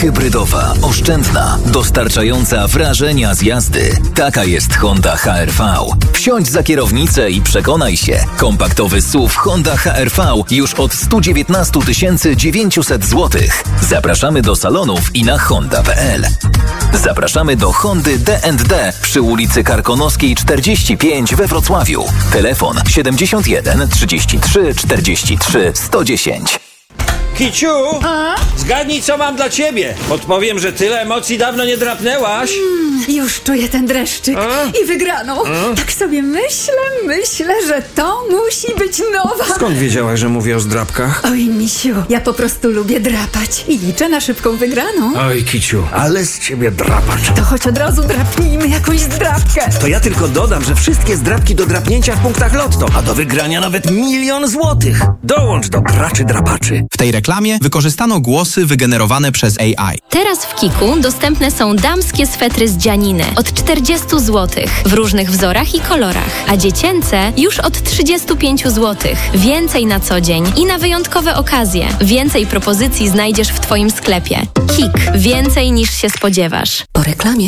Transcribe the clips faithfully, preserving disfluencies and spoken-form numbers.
Hybrydowa, oszczędna, dostarczająca wrażenia z jazdy. Taka jest Honda H R V. Wsiądź za kierownicę i przekonaj się. Kompaktowy S U V Honda H R V już od sto dziewiętnaście tysięcy dziewięćset złotych. Zapraszamy do salonów i na honda kropka p l. Zapraszamy do Hondy D and D przy ulicy Karkonoskiej czterdzieści pięć we Wrocławiu. Telefon siedemdziesiąt jeden trzydzieści trzy czterdzieści trzy sto dziesięć. Kiciu, a? Zgadnij, co mam dla ciebie. Podpowiem, że tyle emocji dawno nie drapnęłaś. Mm, już czuję ten dreszczyk a? i wygraną. A? Tak sobie myślę, myślę, że to musi być nowa. Skąd wiedziałaś, że mówię o zdrapkach? Oj, misiu, ja po prostu lubię drapać i liczę na szybką wygraną. Oj, Kiciu, ale z ciebie drapacz. To choć od razu drapnijmy jakąś zdrapkę. To ja tylko dodam, że wszystkie zdrapki do drapnięcia w punktach Lotto, a do wygrania nawet milion złotych. Dołącz do graczy drapaczy. W tej reklamie wykorzystano głosy wygenerowane przez A I. Teraz w Kiku dostępne są damskie swetry z dzianiny od czterdzieści złotych w różnych wzorach i kolorach, a dziecięce już od trzydzieści pięć złotych. Więcej na co dzień i na wyjątkowe okazje. Więcej propozycji znajdziesz w Twoim sklepie. Kik. Więcej niż się spodziewasz. Po reklamie.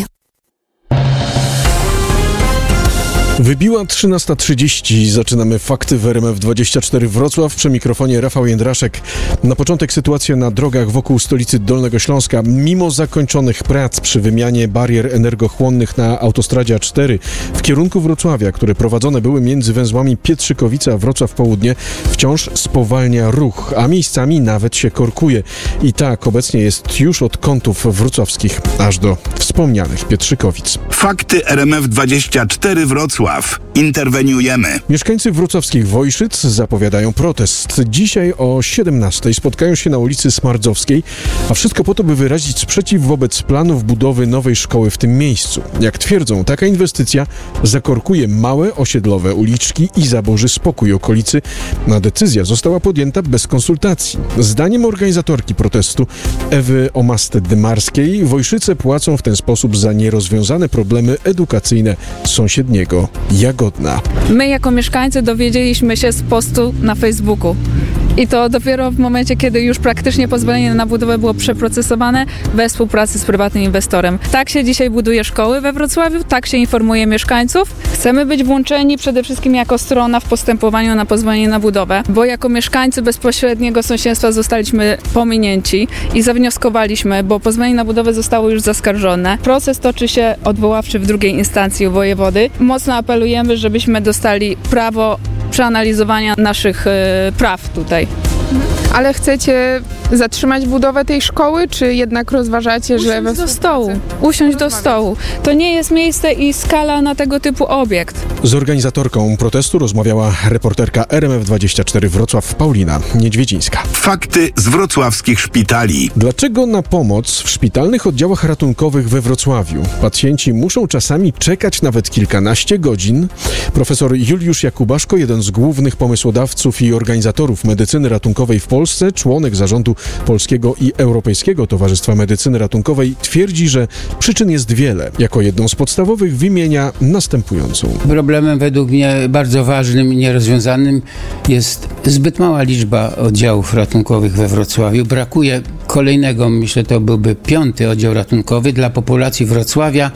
Wybiła trzynasta trzydzieści. Zaczynamy Fakty w R M F dwadzieścia cztery Wrocław. Przy mikrofonie Rafał Jędraszek. Na początek sytuacja na drogach wokół stolicy Dolnego Śląska. Mimo zakończonych prac przy wymianie barier energochłonnych na autostradzie A cztery w kierunku Wrocławia, które prowadzone były między węzłami Pietrzykowice a Wrocław Południe, wciąż spowalnia ruch, a miejscami nawet się korkuje. I tak obecnie jest już od kątów wrocławskich aż do wspomnianych Pietrzykowic. Fakty R M F dwadzieścia cztery Wrocław. Interweniujemy. Mieszkańcy wrocławskich Wojszyc zapowiadają protest. Dzisiaj o siedemnastej spotkają się na ulicy Smardzowskiej, a wszystko po to, by wyrazić sprzeciw wobec planów budowy nowej szkoły w tym miejscu. Jak twierdzą, taka inwestycja zakorkuje małe osiedlowe uliczki i zaburzy spokój okolicy, a decyzja została podjęta bez konsultacji. Zdaniem organizatorki protestu Ewy Omasty-Dymarskiej Wojszyce płacą w ten sposób za nierozwiązane problemy edukacyjne sąsiedniego Jagodna. My jako mieszkańcy dowiedzieliśmy się z postu na Facebooku. I to dopiero w momencie, kiedy już praktycznie pozwolenie na budowę było przeprocesowane we współpracy z prywatnym inwestorem. Tak się dzisiaj buduje szkoły we Wrocławiu, tak się informuje mieszkańców. Chcemy być włączeni przede wszystkim jako strona w postępowaniu na pozwolenie na budowę, bo jako mieszkańcy bezpośredniego sąsiedztwa zostaliśmy pominięci i zawnioskowaliśmy, bo pozwolenie na budowę zostało już zaskarżone. Proces toczy się odwoławczy w drugiej instancji u wojewody. Mocno apelujemy, żebyśmy dostali prawo przeanalizowania naszych y, praw tutaj. Ale chcecie zatrzymać budowę tej szkoły, czy jednak rozważacie, że... Usiąść do stołu. Usiąść do stołu. To nie jest miejsce i skala na tego typu obiekt. Z organizatorką protestu rozmawiała reporterka R M F dwadzieścia cztery Wrocław Paulina Niedźwiedzińska. Fakty z wrocławskich szpitali. Dlaczego na pomoc w szpitalnych oddziałach ratunkowych we Wrocławiu pacjenci muszą czasami czekać nawet kilkanaście godzin? Profesor Juliusz Jakubaszko, jeden z głównych pomysłodawców i organizatorów medycyny ratunkowej w Polsce, członek zarządu Polskiego i Europejskiego Towarzystwa Medycyny Ratunkowej, twierdzi, że przyczyn jest wiele. Jako jedną z podstawowych wymienia następującą. Problemem według mnie bardzo ważnym i nierozwiązanym jest zbyt mała liczba oddziałów ratunkowych we Wrocławiu. Brakuje kolejnego, myślę, to byłby piąty oddział ratunkowy dla populacji Wrocławia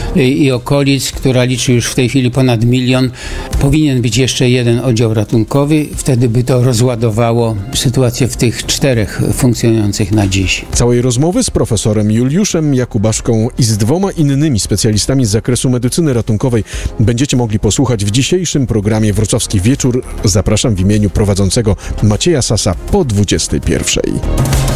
i okolic, która liczy już w tej chwili ponad milion. Powinien być jeszcze jeden oddział ratunkowy, wtedy by to rozładowało sytuację w tych czterech funkcjonujących na dziś. Całej rozmowy z profesorem Juliuszem Jakubaszką i z dwoma innymi specjalistami z zakresu medycyny ratunkowej będziecie mogli posłuchać w dzisiejszym programie Wrocławski Wieczór. Zapraszam w imieniu prowadzącego Macieja Sasa po dwudziestej pierwszej.